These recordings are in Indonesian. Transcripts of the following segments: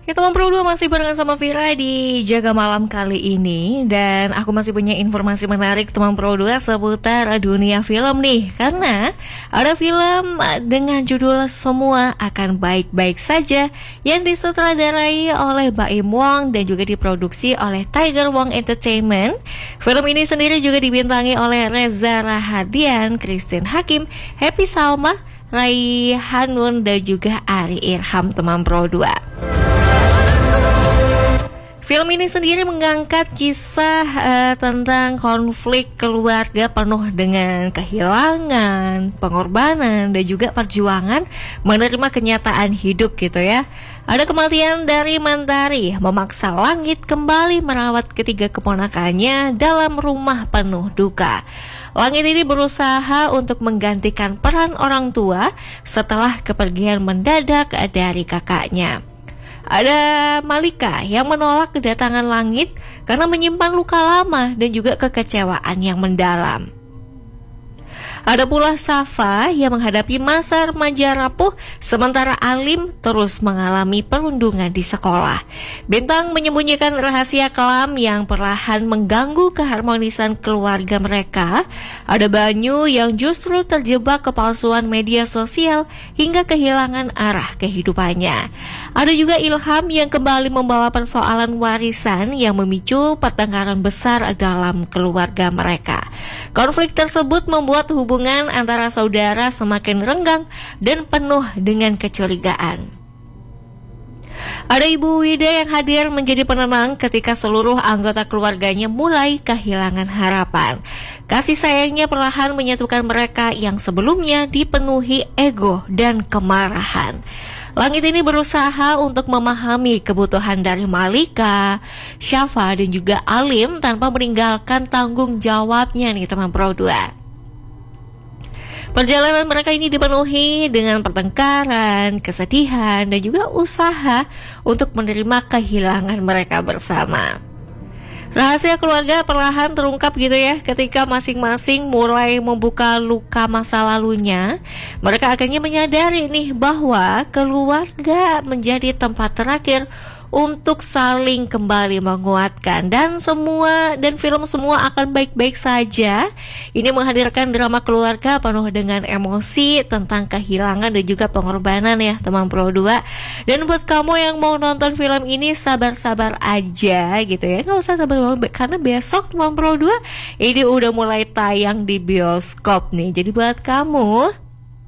Ya teman Pro 2 masih barengan sama Vira di Jaga Malam kali ini. Dan aku masih punya informasi menarik teman Pro 2 seputar dunia film nih. Karena ada film dengan judul Semua Akan Baik-Baik Saja yang disutradarai oleh Baim Wong dan juga diproduksi oleh Tiger Wong Entertainment. Film ini sendiri juga dibintangi oleh Reza Rahadian, Christine Hakim, Happy Salma, Rai Hanun dan juga Ari Irham teman Pro 2. Film ini sendiri mengangkat kisah tentang konflik keluarga penuh dengan kehilangan, pengorbanan, dan juga perjuangan menerima kenyataan hidup gitu ya. Ada kematian dari Mentari memaksa Langit kembali merawat ketiga keponakannya dalam rumah penuh duka. Langit ini berusaha untuk menggantikan peran orang tua setelah kepergian mendadak dari kakaknya. Ada Malika yang menolak kedatangan Langit karena menyimpan luka lama dan juga kekecewaan yang mendalam. Ada pula Safa yang menghadapi masa remaja rapuh sementara Alim terus mengalami perundungan di sekolah. Bintang menyembunyikan rahasia kelam yang perlahan mengganggu keharmonisan keluarga mereka. Ada Banyu yang justru terjebak kepalsuan media sosial hingga kehilangan arah kehidupannya. Ada juga Ilham yang kembali membawa persoalan warisan yang memicu pertengkaran besar dalam keluarga mereka. Konflik tersebut membuat hubungan antara saudara semakin renggang dan penuh dengan kecurigaan. Ada Ibu Wida yang hadir menjadi penenang ketika seluruh anggota keluarganya mulai kehilangan harapan. Kasih sayangnya perlahan menyatukan mereka yang sebelumnya dipenuhi ego dan kemarahan. Langit ini berusaha untuk memahami kebutuhan dari Malika, Syafa dan juga Alim tanpa meninggalkan tanggung jawabnya nih teman Pro 2. Perjalanan mereka ini dipenuhi dengan pertengkaran, kesedihan, dan juga usaha untuk menerima kehilangan mereka bersama. Rahasia keluarga perlahan terungkap gitu ya ketika masing-masing mulai membuka luka masa lalunya. Mereka akhirnya menyadari nih bahwa keluarga menjadi tempat terakhir untuk saling kembali menguatkan dan film semua akan baik-baik saja. Ini menghadirkan drama keluarga penuh dengan emosi tentang kehilangan dan juga pengorbanan ya teman Pro 2. Dan buat kamu yang mau nonton film ini sabar-sabar aja gitu ya, nggak usah sabar karena besok teman Pro 2 ini udah mulai tayang di bioskop nih. Jadi buat kamu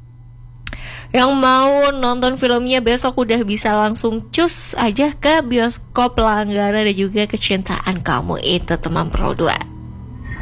yang mau nonton filmnya besok udah bisa langsung cus aja ke bioskop langganan dan juga kecintaan kamu itu teman Pro 2.